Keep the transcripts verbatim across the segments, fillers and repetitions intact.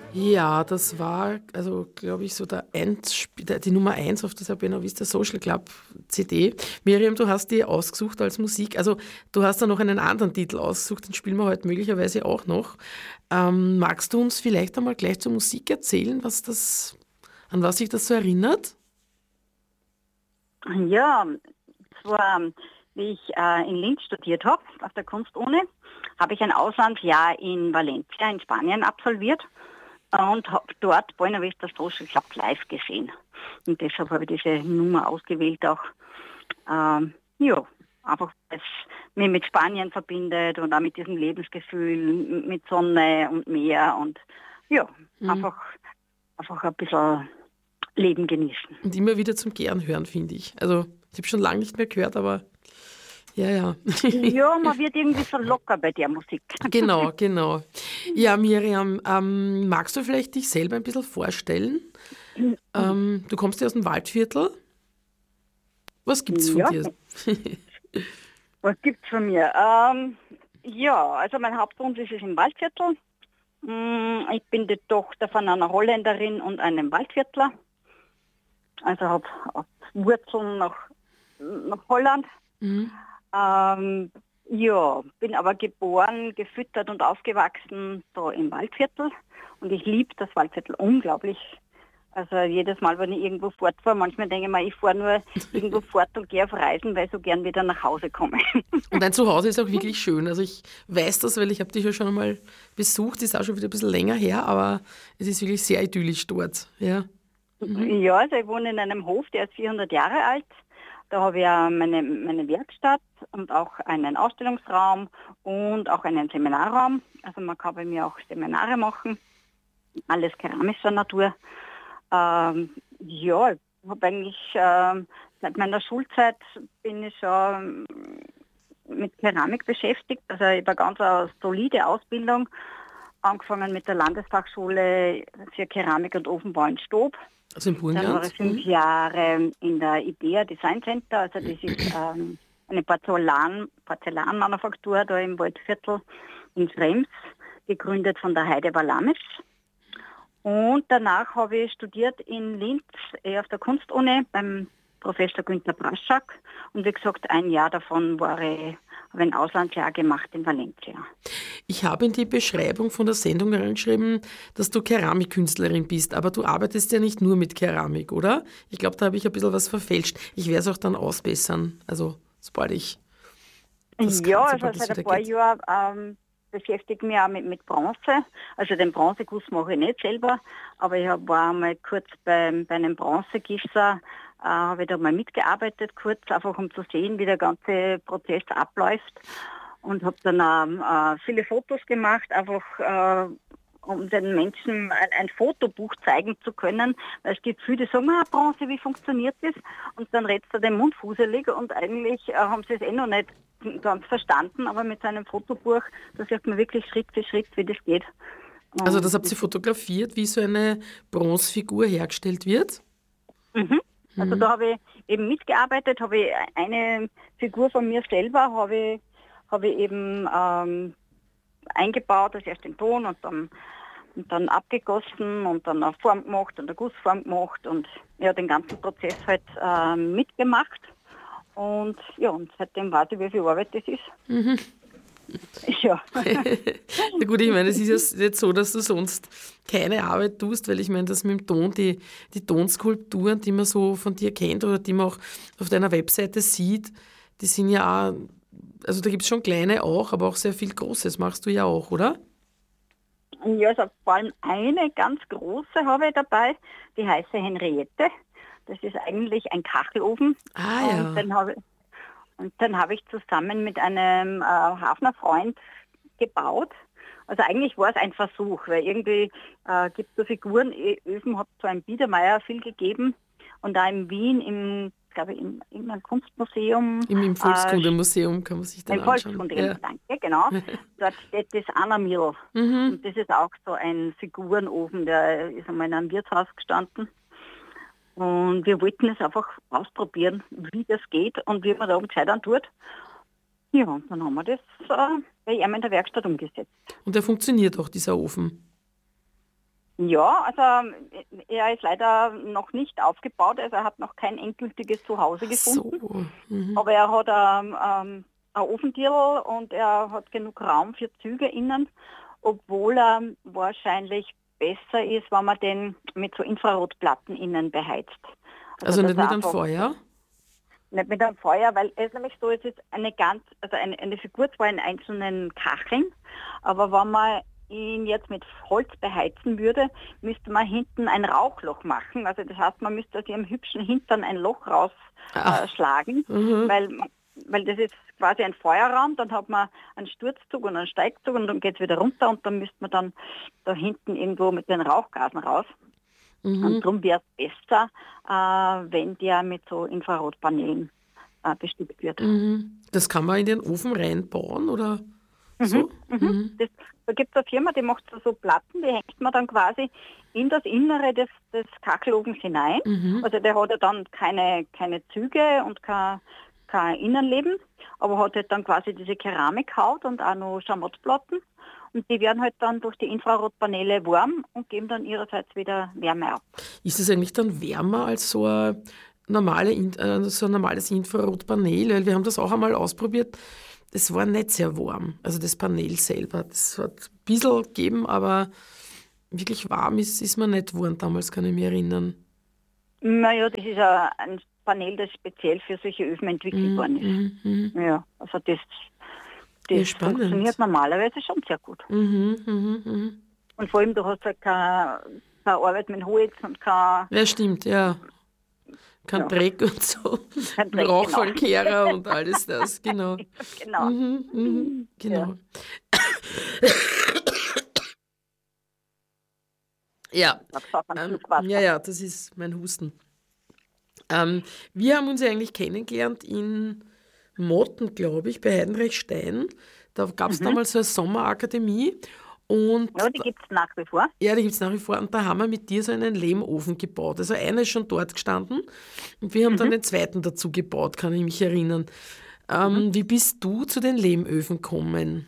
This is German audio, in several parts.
Ja, das war, also glaube ich, so der eins, der, die Nummer eins auf dieser Buena Vista Social Club C D. Miriam, du hast die ausgesucht als Musik. Also du hast da noch einen anderen Titel ausgesucht, den spielen wir heute möglicherweise auch noch. Ähm, magst du uns vielleicht einmal gleich zur Musik erzählen, was das, an was sich das so erinnert? Ja, zwar, wie ich äh, in Linz studiert habe, auf der Kunstuni, habe ich ein Auslandsjahr in Valencia in Spanien absolviert und habe dort Buena Vista Social Club live gesehen. Und deshalb habe ich diese Nummer ausgewählt auch. Ähm, ja, einfach, weil es mich mit Spanien verbindet und auch mit diesem Lebensgefühl, mit Sonne und Meer und ja, Mhm. einfach, einfach ein bisschen Leben genießen. Und immer wieder zum Gern hören, finde ich. Also ich habe schon lange nicht mehr gehört, aber ja, ja. Ja, man wird irgendwie so locker bei der Musik. Genau, genau. Ja, Miriam, ähm, magst du vielleicht dich selber ein bisschen vorstellen? Ähm, du kommst ja aus dem Waldviertel. Was gibt's von Ja, dir? was gibt's von mir? Ähm, ja, also mein Hauptgrund ist es im Waldviertel. Mm, Ich bin die Tochter von einer Holländerin und einem Waldviertler. Also habe hab Wurzeln nach, nach Holland. Mhm. Ähm, ja, bin aber geboren, gefüttert und aufgewachsen da im Waldviertel. Und ich liebe das Waldviertel unglaublich. Also jedes Mal, wenn ich irgendwo fortfahre, manchmal denke ich mir, ich fahre nur irgendwo fort und gehe auf Reisen, weil ich so gern wieder nach Hause komme. Und dein Zuhause ist auch wirklich schön. Also ich weiß das, weil ich habe dich ja schon einmal besucht. Ist auch schon wieder ein bisschen länger her, aber es ist wirklich sehr idyllisch dort. Ja. Mhm. Ja, also ich wohne in einem Hof, der ist vierhundert Jahre alt. Da habe ich ja meine, meine Werkstatt und auch einen Ausstellungsraum und auch einen Seminarraum. Also man kann bei mir auch Seminare machen, alles keramischer Natur. Ähm, ja, ich habe eigentlich ähm, seit meiner Schulzeit bin ich schon mit Keramik beschäftigt. Also ich habe eine ganz eine solide Ausbildung, angefangen mit der Landesfachschule für Keramik und Ofenbau in Stob. Also im Dann war ich Burgenland. fünf Mhm. Jahre in der IDEA Design Center, also das ist ähm, eine Porzellan, Porzellanmanufaktur da im Waldviertel in Schrems, gegründet von der Heide Wallamisch. Und danach habe ich studiert in Linz, eh auf der Kunstuni beim Professor Günther Braschak. Und wie gesagt, ein Jahr davon war ich, habe ein Auslandsjahr gemacht in Valencia. Ich habe in die Beschreibung von der Sendung reingeschrieben, dass du Keramikkünstlerin bist, aber du arbeitest ja nicht nur mit Keramik, oder? Ich glaube, da habe ich ein bisschen was verfälscht. Ich werde es auch dann ausbessern, also sobald ich das Ja, kann, also sobald es seit ein wieder paar geht. Jahren ähm, beschäftige ich mich auch mit, mit Bronze. Also den Bronzeguss mache ich nicht selber, aber ich hab, war einmal kurz beim, bei einem Bronzegießer, äh, habe ich da mal mitgearbeitet, kurz einfach um zu sehen, wie der ganze Prozess abläuft. Und habe dann ähm, äh, viele Fotos gemacht, einfach äh, um den Menschen ein, ein Fotobuch zeigen zu können. Weil es gibt viele, die sagen, ah, Bronze, wie funktioniert das? Und dann redst du den Mund fuselig und eigentlich äh, haben sie es eh noch nicht ganz verstanden, aber mit so einem Fotobuch, da sieht man wirklich Schritt für Schritt, wie das geht. Also das Und habt das ihr ist, fotografiert, wie so eine Bronzefigur hergestellt wird? mhm. Also Mhm. da habe ich eben mitgearbeitet, habe ich eine Figur von mir selber, habe ich, habe ich eben ähm, eingebaut, also erst den Ton und dann, und dann abgegossen und dann eine Form gemacht und eine Gussform gemacht und ja, den ganzen Prozess halt ähm, mitgemacht. Und ja, und seitdem weiß ich, wie viel Arbeit das ist. Ja. Na gut, ich meine, es ist ja nicht so, dass du sonst keine Arbeit tust, weil ich meine, das mit dem Ton, die, die Tonskulpturen, die man so von dir kennt oder die man auch auf deiner Webseite sieht, die sind ja auch, also da gibt es schon kleine auch, aber auch sehr viel Großes machst du ja auch, oder? Ja, also vor allem eine ganz große habe ich dabei, die heißt Henriette. Das ist eigentlich ein Kachelofen. Ah Und ja. dann habe und dann habe ich zusammen mit einem äh, Hafner Freund gebaut. Also eigentlich war es ein Versuch, weil irgendwie äh, gibt es so Figuren, Ö- Öfen hat so ein Biedermeier viel gegeben und da in Wien im, glaube ich, im, in einem Kunstmuseum Im, im äh, Volkskundemuseum kann man sich den ein anschauen. Volkskunde, Ja. danke, genau. Dort steht das Anamil. Mhm. Und das ist auch so ein Figurenofen, der ist einmal in einem Wirtshaus gestanden. Und wir wollten es einfach ausprobieren, wie das geht und wie man da gescheit an tut. Ja, und dann haben wir das äh, bei ihm in der Werkstatt umgesetzt. Und der funktioniert auch, dieser Ofen. Ja, also er ist leider noch nicht aufgebaut, also er hat noch kein endgültiges Zuhause Ach gefunden. so. Mhm. Aber er hat ähm, ähm, ein Ofentierl und er hat genug Raum für Züge innen, obwohl er wahrscheinlich besser ist, wenn man den mit so Infrarotplatten innen beheizt. Also Also dass nicht er mit einem einfach Feuer? nicht mit einem Feuer, weil es ist nämlich so, es ist eine ganz, also eine, eine Figur zwar in einzelnen Kacheln, aber wenn man ihn jetzt mit Holz beheizen würde, müsste man hinten ein Rauchloch machen. Also das heißt, man müsste aus ihrem hübschen Hintern ein Loch Ach. rausschlagen, äh, Mhm. weil, weil das ist quasi ein Feuerraum, dann hat man einen Sturzzug und einen Steigzug und dann geht es wieder runter und dann müsste man dann da hinten irgendwo mit den Rauchgasen raus. Mhm. Und darum wäre es besser, äh, wenn der mit so Infrarotpanelen äh, bestückt wird. Mhm. Das kann man in den Ofen reinbauen oder Mhm, so? mhm. Mhm. Das, da gibt es eine Firma, die macht so, so Platten, die hängt man dann quasi in das Innere des, des Kachelofens hinein. Mhm. Also der hat ja dann keine, keine Züge und kein, kein Innenleben, aber hat halt dann quasi diese Keramikhaut und auch noch Schamottplatten. Und die werden halt dann durch die Infrarotpaneele warm und geben dann ihrerseits wieder Wärme ab. Ist es eigentlich dann wärmer als so ein, normale, In- äh, so ein normales Infrarotpanel? Weil wir haben das auch einmal ausprobiert. Das war nicht sehr warm. Also das Panel selber. Das hat ein bisschen gegeben, aber wirklich warm ist, ist man nicht geworden damals, kann ich mich erinnern. Naja, das ist ja ein Panel, das speziell für solche Öfen entwickelt Mhm. worden ist. Mhm. Mhm. Ja, also das, Ja, das funktioniert spannend. normalerweise schon sehr gut. Mhm. Mhm. Mhm. Und vor allem, du hast halt keine, keine Arbeit mit Holz und kein, Ja, stimmt, ja. Kein ja, Dreck und so. kein Dreck, genau. Rauchfallkehrer und alles das, genau. Genau. Mhm. Mhm. Ja, Genau. Ja, ich habe auch einen ähm, Schluck ja, Wasser. ja, das ist mein Husten. Ähm, wir haben uns ja eigentlich kennengelernt in Motten, glaube ich, bei Heinrich Stein. Da gab es Mhm. damals so eine Sommerakademie und Ja, die da, gibt es nach wie vor. ja, die gibt es nach wie vor. Und da haben wir mit dir so einen Lehmofen gebaut. Also einer ist schon dort gestanden und wir haben dann Mhm. den zweiten dazu gebaut, kann ich mich erinnern. Mhm. Ähm, wie bist du zu den Lehmöfen gekommen?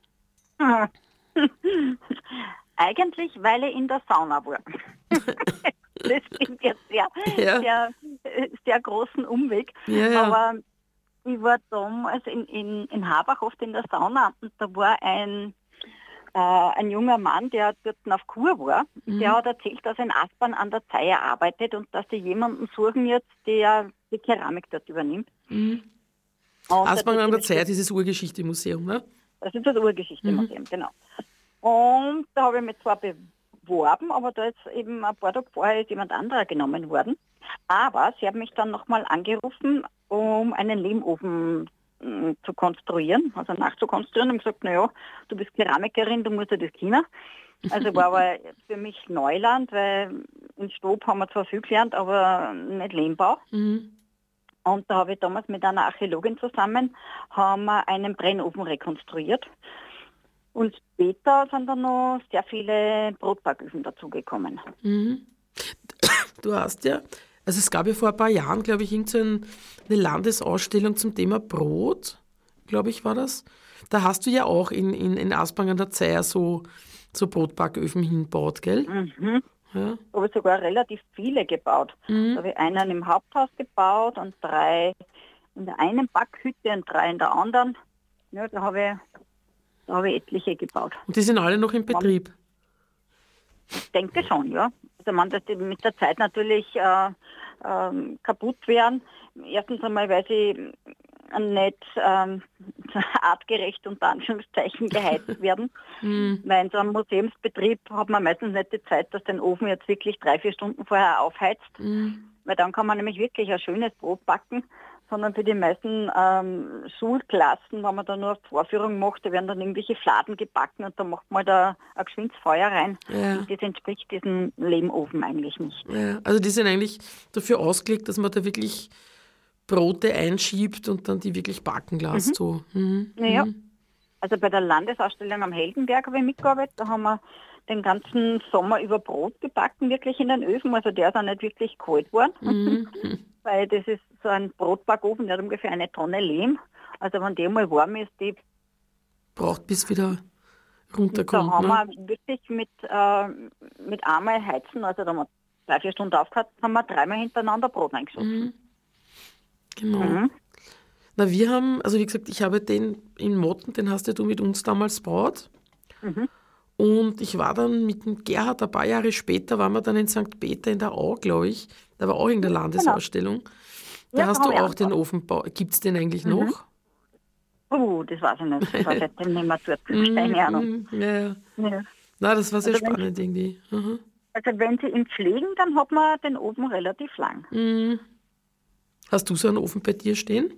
Eigentlich, weil ich in der Sauna war. Das klingt jetzt sehr, Ja, sehr, äh, sehr großen Umweg. ja, ja. Aber ich war damals in, in, in Habach oft in der Sauna und da war ein, äh, ein junger Mann, der dort auf Kur war. Der Mhm. hat erzählt, dass er in Aspern an der Zehe arbeitet und dass sie jemanden suchen jetzt, der die Keramik dort übernimmt. Mhm. Und der Aspern tut an der dementsprechend, Zeit, dieses Urgeschichte-Museum, ne? das ist das Mhm. Urgeschichte-Museum, genau. Und da habe ich mich zwar beworben, aber da ist eben ein paar Tage vorher ist jemand anderer genommen worden. Aber sie haben mich dann nochmal angerufen, um einen Lehmofen mh, zu konstruieren, also nachzukonstruieren und gesagt, naja, du bist Keramikerin, du musst ja das können. Also war aber für mich Neuland, weil in Stob haben wir zwar viel gelernt, aber nicht Lehmbau. Mhm. Und da habe ich damals mit einer Archäologin zusammen haben wir einen Brennofen rekonstruiert. Und später sind dann noch sehr viele Brotbacköfen dazugekommen. Mhm. Du hast ja, also es gab ja vor ein paar Jahren, glaube ich, irgend so ein, eine Landesausstellung zum Thema Brot, glaube ich, war das. Da hast du ja auch in, in, in Aspang an der Zeier so, so Brotbacköfen hingebaut, gell? Mhm. Ja. Da habe ich sogar relativ viele gebaut. Da Mhm. habe ich einen im Haupthaus gebaut und drei in der einen Backhütte und drei in der anderen. Ja, da habe ich, da habe ich etliche gebaut. Und die sind alle noch im Man Betrieb. denke schon, ja. Also man, dass die mit der Zeit natürlich äh, ähm, kaputt werden. Erstens einmal, weil sie nicht ähm, artgerecht unter Anführungszeichen geheizt werden. Mhm. Weil in so einem Museumsbetrieb hat man meistens nicht die Zeit, dass den Ofen jetzt wirklich drei, vier Stunden vorher aufheizt. Mhm. Weil dann kann man nämlich wirklich ein schönes Brot backen. Sondern für die meisten ähm, Schulklassen, wenn man da nur eine Vorführung macht, da werden dann irgendwelche Fladen gebacken und da macht man da ein geschwindes Feuer rein. Ja, Und das entspricht diesem Lehmofen eigentlich nicht. ja. Also die sind eigentlich dafür ausgelegt, dass man da wirklich Brote einschiebt und dann die wirklich backen Mhm. lässt. So. Mhm. Naja, Mhm. also bei der Landesausstellung am Heldenberg habe ich mitgearbeitet. Da haben wir den ganzen Sommer über Brot gebacken, wirklich in den Öfen. Also der ist auch nicht wirklich kalt geworden, Mhm. weil das ist so ein Brotbackofen, der hat ungefähr eine Tonne Lehm. Also wenn der mal warm ist, die Braucht bis wieder runterkommt. Da haben Ne? wir wirklich mit, äh, mit einmal heizen, also da haben wir drei, vier Stunden aufgehört, haben wir dreimal hintereinander Brot reingesucht. Mhm. Genau. Mhm. Na, wir haben, also wie gesagt, ich habe den in Motten, den hast ja du mit uns damals gebaut. Mhm. Und ich war dann mit dem Gerhard, ein paar Jahre später, waren wir dann in Sankt Peter in der Au, glaube ich. Da war auch irgendeine Genau. Landesausstellung. Da Ja, da hast du habe ich auch den angebaut. Ofen gebaut. Gibt es den eigentlich Mhm. noch? Uh, das weiß ich nicht. Ich war seitdem nicht mehr dort. Mm, Keine Ahnung. mm, ja, ja. Ja. Na, das war sehr Also wenn, spannend irgendwie. Mhm. also wenn Sie ihn pflegen, dann hat man den Ofen relativ lang. Mm. Hast du so einen Ofen bei dir stehen?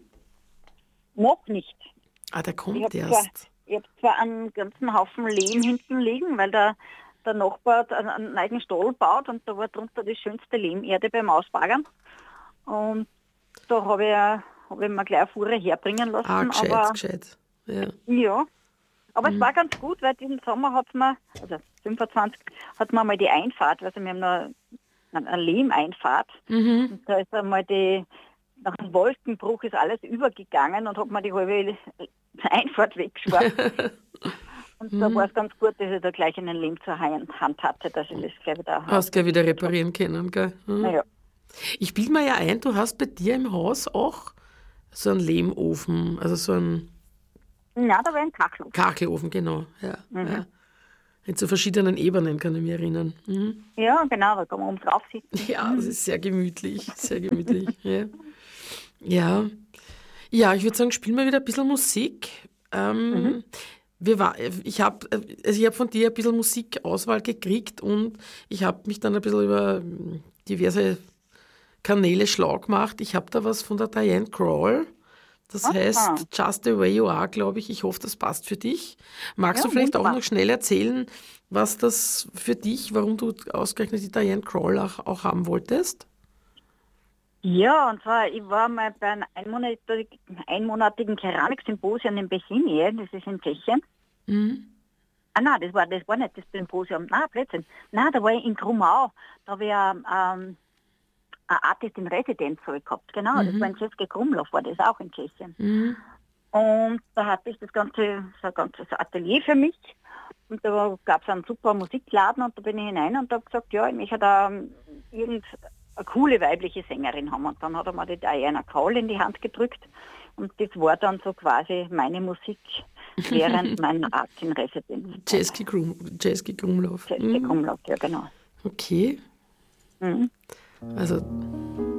Noch nicht. Ah, der Ich kommt habe zwar, erst. ich hab zwar einen ganzen Haufen Lehm hinten liegen, weil der, der Nachbar hat einen, einen eigenen Stall baut und da war drunter die schönste Lehmerde beim Ausbagern. Und da habe ich, hab ich mir gleich eine Fuhre herbringen Ah, lassen. gescheit, Aber gescheit. Ja. ja, aber es war ganz gut, weil diesen Sommer hat mir, also fünfundzwanzig, hat man mal die Einfahrt, also wir haben noch eine, eine Lehmeinfahrt. Mhm. Und da ist einmal die, nach dem Wolkenbruch ist alles übergegangen und hat mir die halbe Einfahrt weggeschwappt. Und da war es ganz gut, dass ich da gleich einen Lehm zur Hand Hand hatte, dass ich das gleich wieder Hast gleich wieder reparieren können, gell? Mhm. Naja. Ich bilde mir ja ein, du hast bei dir im Haus auch so einen Lehmofen, also so einen Ja, da war ein Kachelofen. Kachelofen, genau. Ja, Mhm. ja. In so verschiedenen Ebenen, kann ich mich erinnern. Mhm. Ja, genau, da kann man oben drauf sitzen. Ja, das ist sehr gemütlich, sehr gemütlich. Ja, ja. Ja, ich würde sagen, spielen wir wieder ein bisschen Musik. Mhm. Ähm, wir war, ich habe also ich hab von dir ein bisschen Musikauswahl gekriegt und ich habe mich dann ein bisschen über ähm, diverse Kanäle schlau gemacht. Ich habe da was von der Diane Krall. Das Aha. heißt Just the Way You Are, glaube ich. Ich hoffe, das passt für dich. Magst Ja, du vielleicht auch wunderbar. noch schnell erzählen, was das für dich, warum du ausgerechnet die Diane Krall auch, auch haben wolltest? Ja, und zwar, ich war mal bei einem einmonatigen, einmonatigen Keramiksymposium in Bechynie, das ist in Tschechien. Mhm. Ah nein, das war, das war nicht das Symposium. Nein, Blödsinn. Nein, da war ich in Grumau. Da habe ich ähm, ähm, eine Artist in Residenz habe ich gehabt. Genau, das war in České Krumlov, war das auch in Tschechien. Mhm. Und da hatte ich das ganze, so ein ganzes Atelier für mich. Und da gab es einen super Musikladen und da bin ich hinein und habe gesagt, ja, ich möchte da ähm, irgendeine coole weibliche Sängerin haben. Und dann hat er mir die Diana Krall in die Hand gedrückt und das war dann so quasi meine Musik während meiner Art in Residenz. Český Krum, Český Krumlov. České Krumlov, ja genau. Okay, Mhm. also